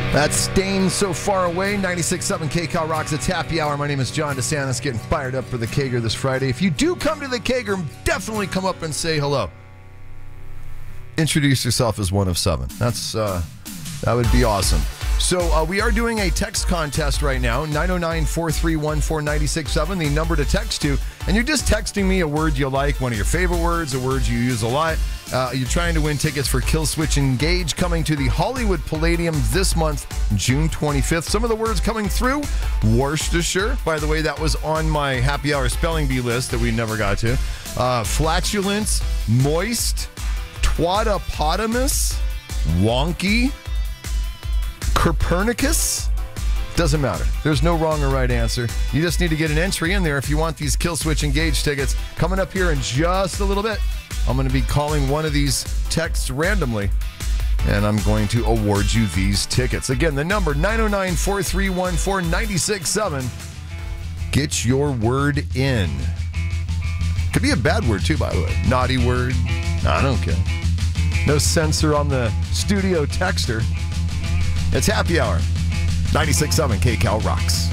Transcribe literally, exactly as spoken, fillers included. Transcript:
That's Stain So Far Away, ninety-six point seven K Cal Rocks. It's happy hour. My name is John DeSantis, getting fired up for the Kager this Friday. If you do come to the Kager, definitely come up and say hello. Introduce yourself as one of seven. That's uh, that would be awesome. So uh, we are doing a text contest right now, nine oh nine, four three one, four nine six seven, the number to text to. And you're just texting me a word you like, one of your favorite words, a word you use a lot. Uh, you're trying to win tickets for Killswitch Engage coming to the Hollywood Palladium this month, June twenty-fifth. Some of the words coming through: Worcestershire. By the way, that was on my happy hour spelling bee list that we never got to. Uh, flatulence, moist, twatopotamus, wonky, Copernicus. Doesn't matter. There's no wrong or right answer. You just need to get an entry in there if you want these Killswitch Engage tickets. Coming up here in just a little bit, I'm going to be calling one of these texts randomly, and I'm going to award you these tickets. Again, the number nine oh nine, four three one, four nine six seven. Get your word in. Could be a bad word too, by the way. Naughty word. I don't care. No censor on the studio texter. It's happy hour. ninety-six point seven K Cal Rocks.